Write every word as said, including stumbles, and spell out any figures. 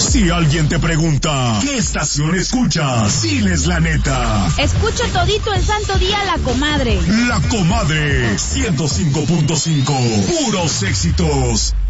Si alguien te pregunta, ¿qué estación escuchas? Diles la neta. Escucho todito el santo día La Comadre. La Comadre, ciento cinco punto cinco. Puros éxitos.